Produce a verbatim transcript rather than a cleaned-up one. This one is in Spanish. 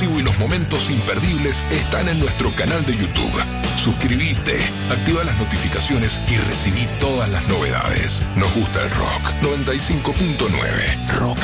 exclusivo y los momentos imperdibles están en nuestro canal de YouTube. Suscríbete, activa las notificaciones y recibí todas las novedades. Nos gusta el rock. noventa y cinco punto nueve. Rock